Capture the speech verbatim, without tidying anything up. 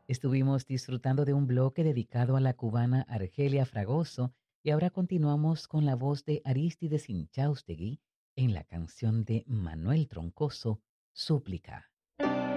Estuvimos disfrutando de un bloque dedicado a la cubana Argelia Fragoso y ahora continuamos con la voz de Arístides Inchaustegui en la canción de Manuel Troncoso, Súplica.